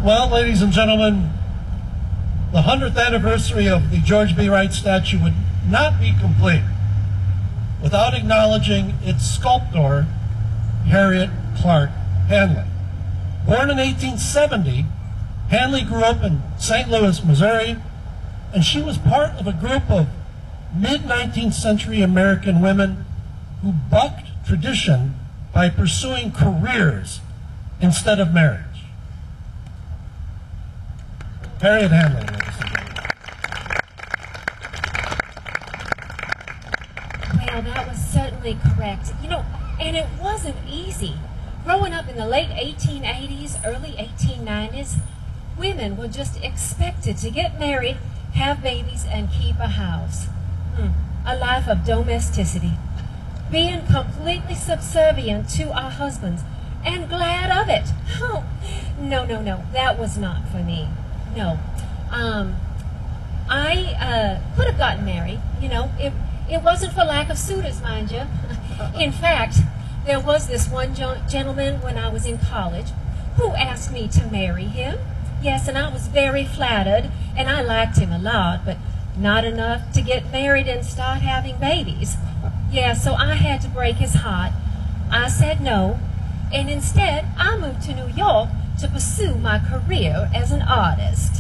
Well, ladies and gentlemen, the 100th anniversary of the George B. Wright statue would not be complete without acknowledging its sculptor, Harriet Clark Hanley. Born in 1870, Hanley grew up in St. Louis, Missouri, and she was part of a group of mid-19th century American women who bucked tradition by pursuing careers instead of marriage. Harriet Hanley, ladies and gentlemen. Well, that was certainly correct. You know, and it wasn't easy. Growing up in the late 1880s, early 1890s, women were just expected to get married, have babies, and keep a house. A life of domesticity. Being completely subservient to our husbands and glad of it. Oh, no, that was not for me. No. I could have gotten married, you know. It wasn't for lack of suitors, mind you. In fact, there was this one gentleman when I was in college who asked me to marry him. Yes, and I was very flattered, and I liked him a lot, but not enough to get married and start having babies. Yeah, so I had to break his heart. I said no, and instead I moved to New York to pursue my career as an artist.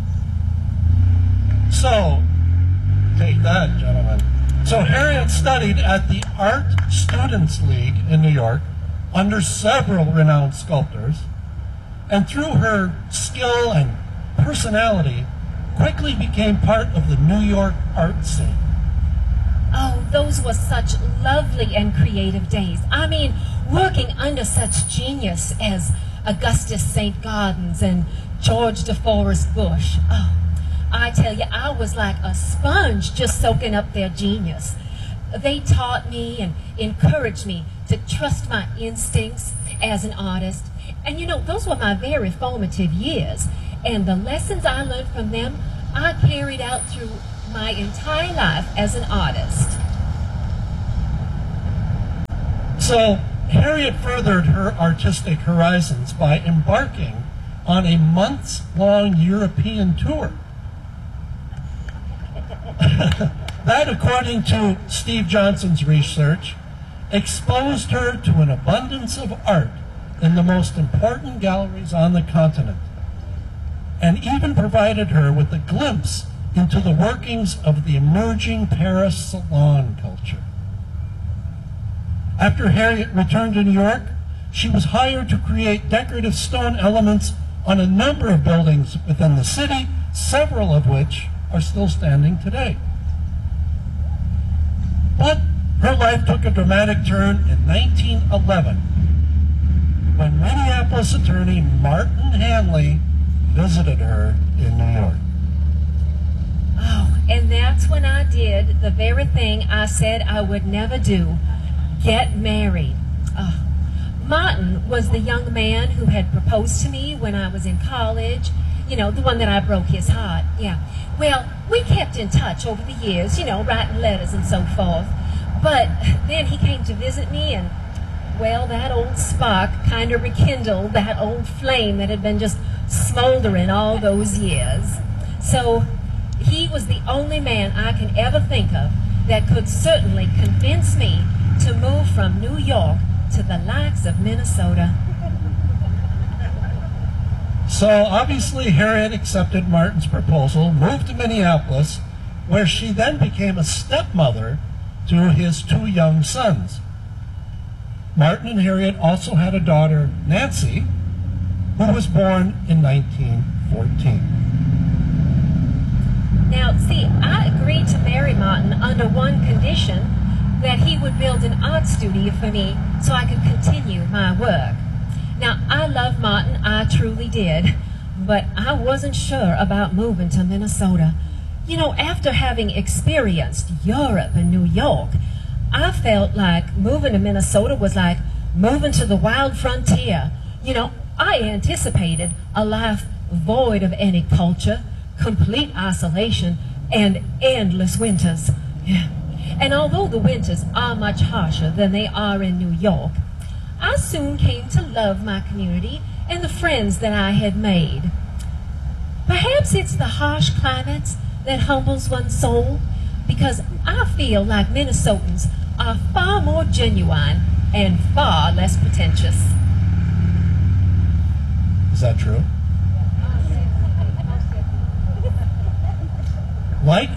So, take that, gentlemen. So Harriet studied at the Art Students League in New York under several renowned sculptors, and through her skill and personality, quickly became part of the New York art scene. Oh, those were such lovely and creative days. I mean, working under such genius as Augustus St. Gaudens and George DeForest Bush. Oh, I tell you, I was like a sponge just soaking up their genius. They taught me and encouraged me to trust my instincts as an artist. And you know, those were my very formative years. And the lessons I learned from them, I carried out through my entire life as an artist. So Harriet furthered her artistic horizons by embarking on a months-long European tour. That, according to Steve Johnson's research, exposed her to an abundance of art in the most important galleries on the continent, and even provided her with a glimpse into the workings of the emerging Paris salon culture. After Harriet returned to New York, she was hired to create decorative stone elements on a number of buildings within the city, several of which are still standing today. But her life took a dramatic turn in 1911 when Minneapolis attorney Martin Hanley visited her in New York. Oh, and that's when I did the very thing I said I would never do, get married. Oh, Martin was the young man who had proposed to me when I was in college. You know, the one that I broke his heart, yeah. Well, we kept in touch over the years, you know, writing letters and so forth. But then he came to visit me and, well, that old spark kind of rekindled that old flame that had been just smoldering all those years. So he was the only man I can ever think of that could certainly convince me to move from New York to the likes of Minnesota. So obviously Harriet accepted Martin's proposal, moved to Minneapolis, where she then became a stepmother to his two young sons. Martin and Harriet also had a daughter, Nancy, who was born in 1914. Now, see, I agreed to marry Martin under one condition, that he would build an art studio for me so I could continue my work. Now, I love Martin, I truly did, but I wasn't sure about moving to Minnesota. You know, after having experienced Europe and New York, I felt like moving to Minnesota was like moving to the wild frontier. You know, I anticipated a life void of any culture, complete isolation, and endless winters. Yeah. And although the winters are much harsher than they are in New York, I soon came to love my community and the friends that I had made. Perhaps it's the harsh climates that humbles one's soul, because I feel like Minnesotans are far more genuine and far less pretentious. Is that true? Like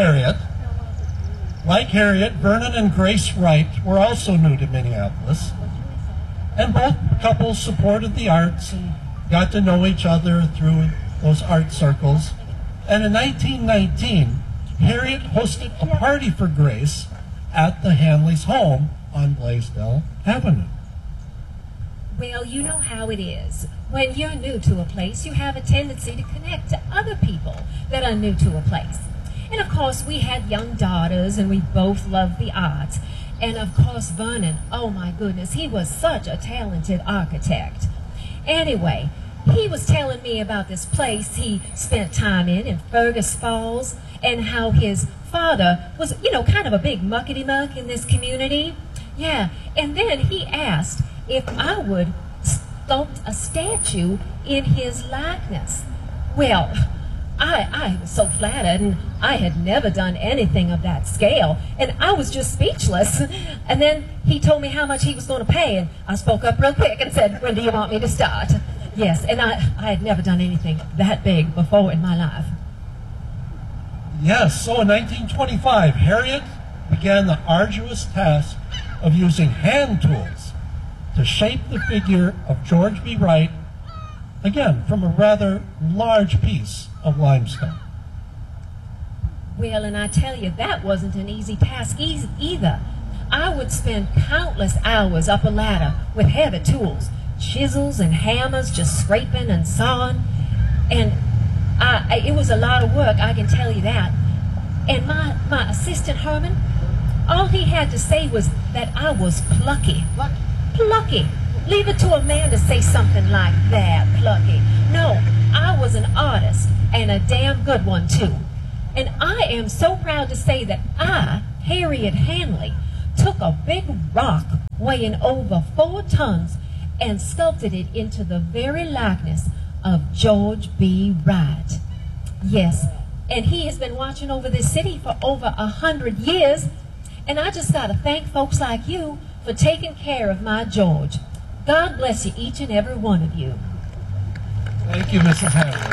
Harriet, Vernon and Grace Wright were also new to Minneapolis, and both couples supported the arts and got to know each other through those art circles. And in 1919, Harriet hosted a party for Grace at the Hanley's home on Blaisdell Avenue. Well, you know how it is. When you're new to a place, you have a tendency to connect to other people that are new to a place. And of course, we had young daughters, and we both loved the arts. And of course, Vernon, oh my goodness, he was such a talented architect. Anyway, he was telling me about this place he spent time in Fergus Falls, and how his father was, kind of a big muckety-muck in this community. Yeah, and then he asked if I would sculpt a statue in his likeness. Well, I was so flattered, and I had never done anything of that scale, and I was just speechless. And then he told me how much he was going to pay, and I spoke up real quick and said, "When do you want me to start?" Yes, and I had never done anything that big before in my life. Yes, so in 1925, Harriet began the arduous task of using hand tools to shape the figure of George B. Wright, again, from a rather large piece of limestone. Well, and I tell you, that wasn't an easy task either. I would spend countless hours up a ladder with heavy tools, chisels and hammers, just scraping and sawing. And it was a lot of work, I can tell you that. And my assistant, Herman, all he had to say was that I was plucky. Plucky. Leave it to a man to say something like that, plucky. No, I was an artist, and a damn good one, too. And I am so proud to say that I, Harriet Hanley, took a big rock weighing over 4 tons and sculpted it into the very likeness of George B. Wright. Yes, and he has been watching over this city for over 100 years, and I just got to thank folks like you for taking care of my George. God bless you, each and every one of you. Thank you, Mrs. Hanley.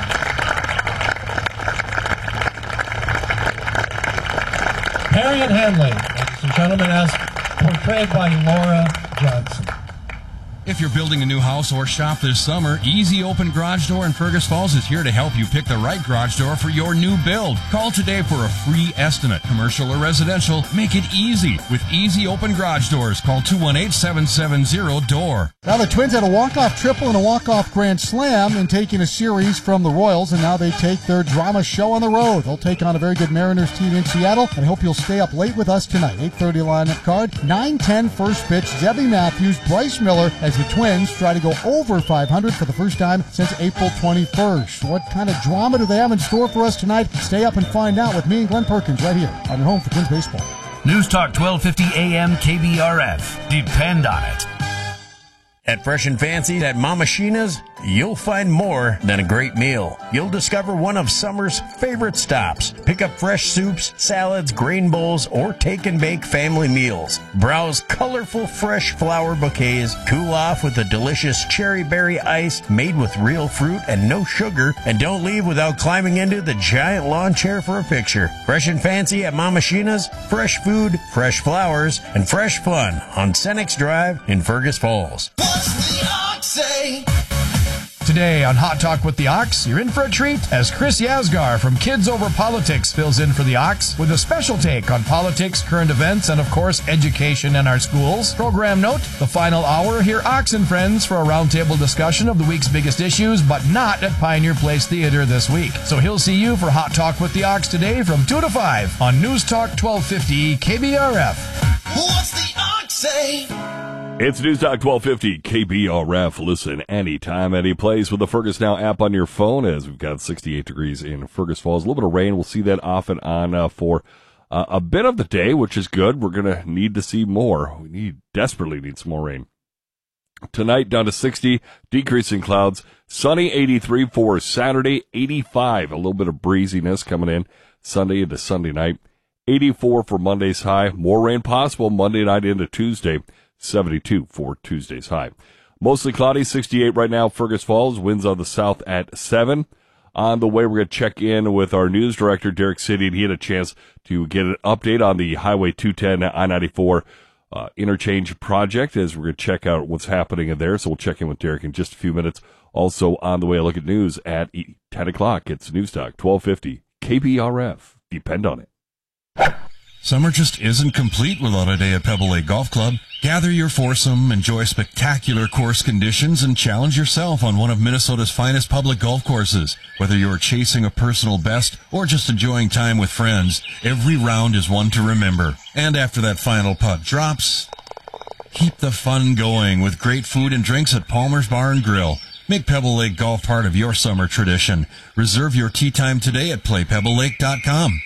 Harriet Hanley, ladies and gentlemen, as portrayed by Laura Johnson. If you're building a new house or shop this summer, Easy Open Garage Door in Fergus Falls is here to help you pick the right garage door for your new build. Call today for a free estimate. Commercial or residential, make it easy with Easy Open Garage Doors. Call 218-770-DOOR. Now the Twins had a walk-off triple and a walk-off grand slam in taking a series from the Royals, and now they take their drama show on the road. They'll take on a very good Mariners team in Seattle, and I hope you'll stay up late with us tonight. 8:30 lineup card, 9:10 first pitch, Debbie Matthews, Bryce Miller, as the Twins try to go over 500 for the first time since April 21st. What kind of drama do they have in store for us tonight? Stay up and find out with me and Glenn Perkins right here on your home for Twins baseball. News Talk 1250 AM KBRF. Depend on it. At Fresh and Fancy at Mama Sheena's, you'll find more than a great meal. You'll discover one of summer's favorite stops. Pick up fresh soups, salads, grain bowls, or take and bake family meals. Browse colorful fresh flower bouquets, cool off with a delicious cherry berry ice made with real fruit and no sugar, and don't leave without climbing into the giant lawn chair for a picture. Fresh and Fancy at Mama Sheena's, fresh food, fresh flowers, and fresh fun on Senex Drive in Fergus Falls. Today on Hot Talk with the Ox, you're in for a treat as Chris Yasgar from Kids Over Politics fills in for the Ox with a special take on politics, current events, and of course, education in our schools. Program note, the final hour, hear Ox and friends for a roundtable discussion of the week's biggest issues, but not at Pioneer Place Theater this week. So he'll see you for Hot Talk with the Ox today from 2 to 5 on News Talk 1250 KBRF. What's the Ox say? It's News Talk 1250 KBRF. Listen anytime, any place with the Fergus Now app on your phone, as we've got 68 degrees in Fergus Falls. A little bit of rain. We'll see that off and on for a bit of the day, which is good. We're going to need to see more. We desperately need some more rain. Tonight down to 60, decreasing clouds. Sunny 83 for Saturday, 85. A little bit of breeziness coming in Sunday into Sunday night. 84 for Monday's high. More rain possible Monday night into Tuesday. 72 for Tuesday's high. Mostly cloudy, 68 right now, Fergus Falls. Winds on the south at 7. On the way, we're going to check in with our news director, Derek City, and he had a chance to get an update on the Highway 210 I-94 interchange project as we're going to check out what's happening in there. So we'll check in with Derek in just a few minutes. Also on the way, a look at news at 10 o'clock. It's Newstalk 1250 KBRF. Depend on it. Summer just isn't complete without a day at Pebble Lake Golf Club. Gather your foursome, enjoy spectacular course conditions, and challenge yourself on one of Minnesota's finest public golf courses. Whether you're chasing a personal best or just enjoying time with friends, every round is one to remember. And after that final putt drops, keep the fun going with great food and drinks at Palmer's Bar and Grill. Make Pebble Lake Golf part of your summer tradition. Reserve your tee time today at playpebblelake.com.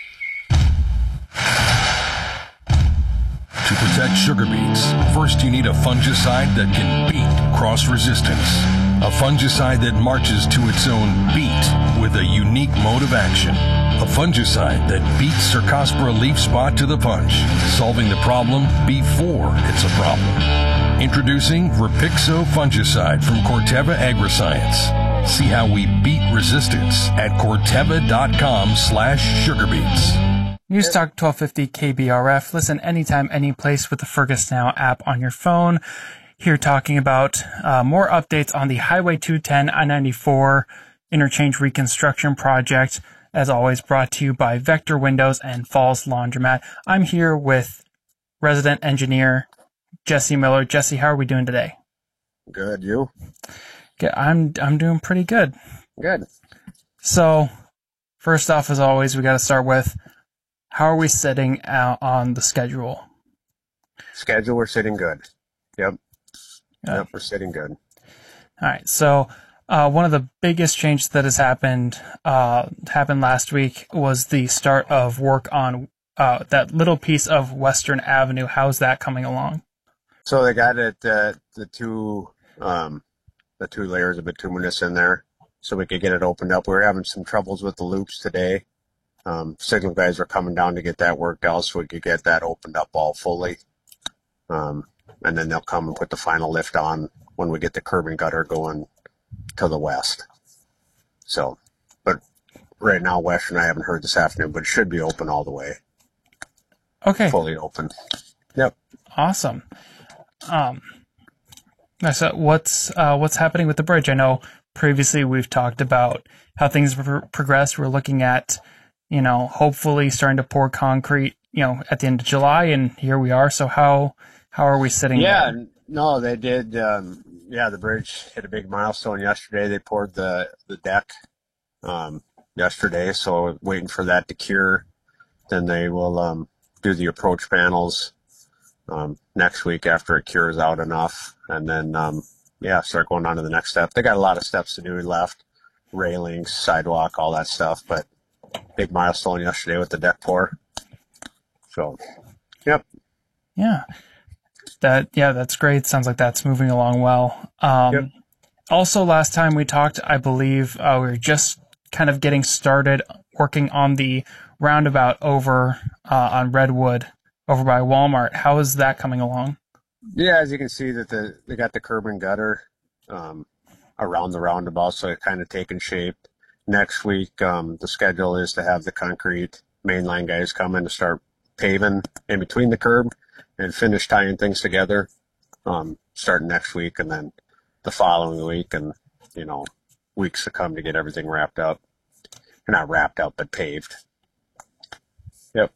To protect sugar beets, first you need a fungicide that can beat cross resistance. A fungicide that marches to its own beat with a unique mode of action. A fungicide that beats Cercospora leaf spot to the punch, solving the problem before it's a problem. Introducing Rapixo fungicide from Corteva Agriscience. See how we beat resistance at corteva.com/sugarbeets. Newstalk 1250 KBRF. Listen anytime, any place with the Fergus Now app on your phone. Here talking about more updates on the Highway 210 I-94 interchange reconstruction project. As always, brought to you by Vector Windows and Falls Laundromat. I'm here with resident engineer Jesse Miller. Jesse, how are we doing today? Good, you? Yeah, I'm doing pretty good. Good. So, first off, as always, we got to start with, how are we sitting out on the schedule? Schedule, we're sitting good. Yep. Yep, we're sitting good. All right. So, one of the biggest changes that has happened last week was the start of work on that little piece of Western Avenue. How's that coming along? So they got it the two layers of bituminous in there, so we could get it opened up. We were having some troubles with the loops today. Signal guys were coming down to get that worked out so we could get that opened up all fully. And then they'll come and put the final lift on when we get the curb and gutter going to the west. So, but right now, Western, I haven't heard this afternoon, but it should be open all the way. Okay. Fully open. Yep. Awesome. So what's happening with the bridge? I know previously we've talked about how things progressed. We're looking at, hopefully starting to pour concrete, at the end of July, and here we are. So how are we sitting there? No, they did. The bridge hit a big milestone yesterday. They poured the deck yesterday, so waiting for that to cure. Then they will do the approach panels next week after it cures out enough, and then start going on to the next step. They got a lot of steps to do left, railings, sidewalk, all that stuff, but big milestone yesterday with the deck pour. So, yep. Yeah. That's great. Sounds like that's moving along well. Yep. Also, last time we talked, I believe we were just kind of getting started working on the roundabout over on Redwood over by Walmart. How is that coming along? Yeah, as you can see that they got the curb and gutter around the roundabout, so it's kind of taking shape. Next week, the schedule is to have the concrete mainline guys come in to start paving in between the curb and finish tying things together starting next week, and then the following week, and weeks to come to get everything wrapped up. Not wrapped up, but paved. Yep.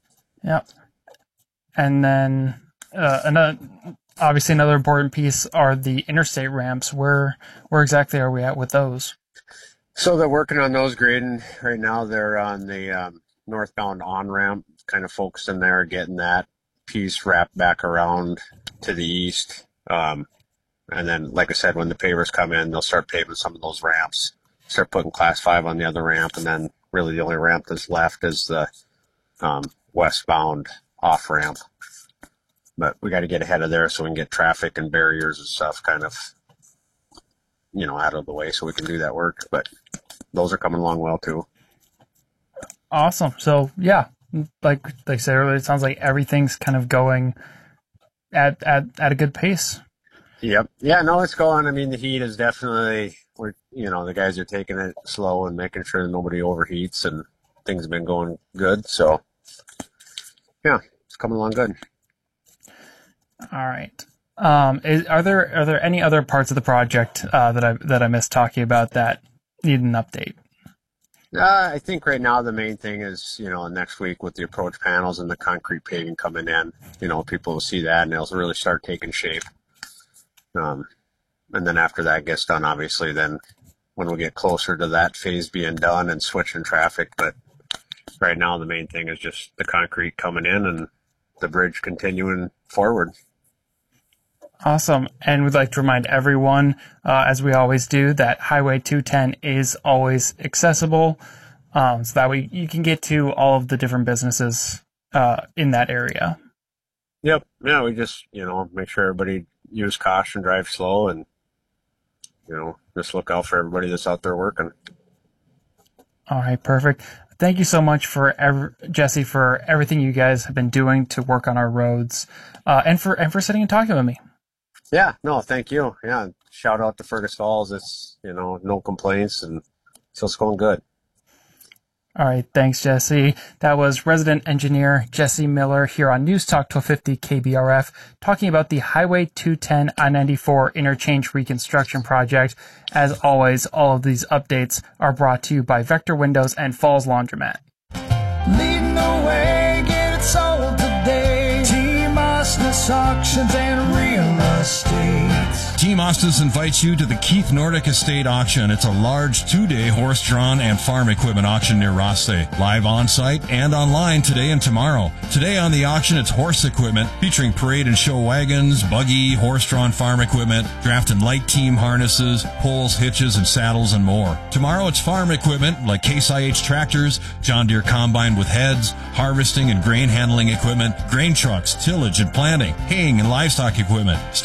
And then obviously another important piece are the interstate ramps. Where exactly are we at with those? So they're working on those grading right now. They're on the northbound on-ramp, kind of focused in there, getting that piece wrapped back around to the east. And then, like I said, when the pavers come in, they'll start paving some of those ramps, start putting Class 5 on the other ramp, and then really the only ramp that's left is the westbound off-ramp. But we got to get ahead of there so we can get traffic and barriers and stuff kind of out of the way so we can do that work. But those are coming along well too. Awesome. So yeah, like I said earlier, it sounds like everything's kind of going at a good pace. Yep. Yeah, no, it's going. I mean, the heat is definitely, the guys are taking it slow and making sure that nobody overheats, and things have been going good. So yeah, it's coming along good. All right. Are there any other parts of the project that I missed talking about that need an update? I think right now the main thing is, next week with the approach panels and the concrete paving coming in, people will see that and they'll really start taking shape. And then after that gets done, obviously, then when we get closer to that phase being done and switching traffic. But right now the main thing is just the concrete coming in and the bridge continuing forward. Awesome. And we'd like to remind everyone, as we always do, that Highway 210 is always accessible, so that way you can get to all of the different businesses in that area. Yep. Yeah, we just, make sure everybody use caution, drive slow, and, just look out for everybody that's out there working. All right, perfect. Thank you so much Jesse, for everything you guys have been doing to work on our roads, and for sitting and talking with me. Yeah, no, thank you. Yeah, shout out to Fergus Falls. It's, no complaints, and so it's going good. All right, thanks, Jesse. That was resident engineer Jesse Miller here on News Talk 1250 KBRF, talking about the Highway 210 I-94 interchange reconstruction project. As always, all of these updates are brought to you by Vector Windows and Falls Laundromat. Leading the way, get it sold today. T-Mosness Auctions and Real Estate. Team Ostis invites you to the Keith Nordic Estate Auction. It's a large 2-day horse-drawn and farm equipment auction near Rothsay. Live on-site and online today and tomorrow. Today on the auction, it's horse equipment featuring parade and show wagons, buggy, horse-drawn farm equipment, draft and light team harnesses, poles, hitches, and saddles, and more. Tomorrow, it's farm equipment like Case IH tractors, John Deere combine with heads, harvesting and grain handling equipment, grain trucks, tillage and planting, haying and livestock equipment.